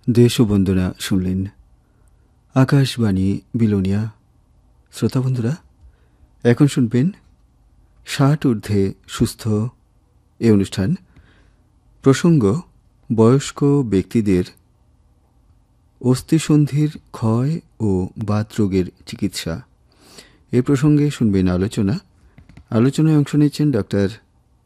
দেশ ও বন্দনা শুনলেন। আকাশবাণী বিলোনিয়া। শ্রোতা বন্ধুরা, এখন শুনবেন ৬০ ঊর্ধ্বে সুস্থ এ অনুষ্ঠান। প্রসঙ্গ: বয়স্ক ব্যক্তিদের অস্থিসন্ধির ক্ষয় ও বাতরোগের চিকিৎসা। এ প্রসঙ্গে শুনবেন আলোচনায় অংশ নিচ্ছেন ডক্টর